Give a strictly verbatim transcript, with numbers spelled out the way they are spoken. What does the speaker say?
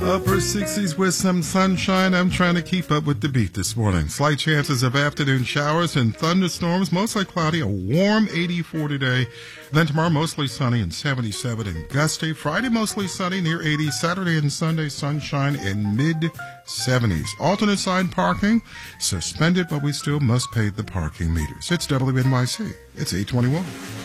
Upper sixties with some sunshine. I'm trying to keep up with the beat this morning. Slight chances of afternoon showers and thunderstorms. Mostly cloudy. A warm eighty-four today. Then tomorrow mostly sunny and seventy-seven and gusty. Friday mostly sunny near eighty. Saturday and Sunday sunshine in mid seventies. Alternate side parking suspended, but we still must pay the parking meters. It's W N Y C. It's eight twenty-one.